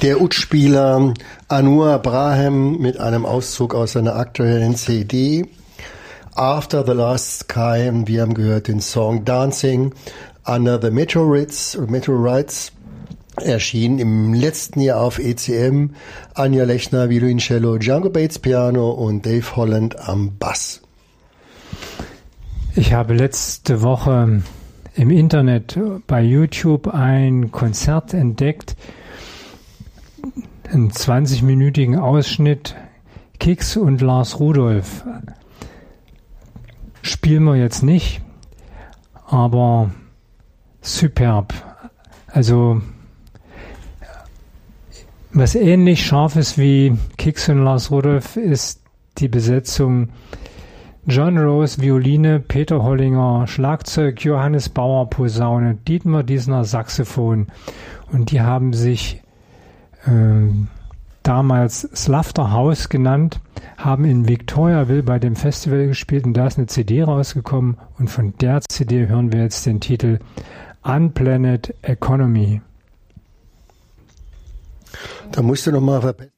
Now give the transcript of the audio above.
Der Ud-Spieler Anwar Braham mit einem Auszug aus seiner aktuellen CD After the Last Sky. Wir haben gehört den Song Dancing Under the Meteorites, erschien im letzten Jahr auf ECM. Anja Lechner, Violoncello, Django Bates Piano und Dave Holland am Bass. Ich habe letzte Woche im Internet bei YouTube ein Konzert entdeckt, einen 20-minütigen Ausschnitt, Kix und Lars Rudolph. Spielen wir jetzt nicht, aber superb. Also was ähnlich scharf ist wie Kix und Lars Rudolph ist die Besetzung John Rose Violine, Peter Hollinger Schlagzeug, Johannes Bauer Posaune, Dietmar Diesner Saxophon, und die haben sich damals Slaughter House genannt, haben in Victoriaville bei dem Festival gespielt und da ist eine CD rausgekommen und von der CD hören wir jetzt den Titel Unplanned Economy. Da musst du noch mal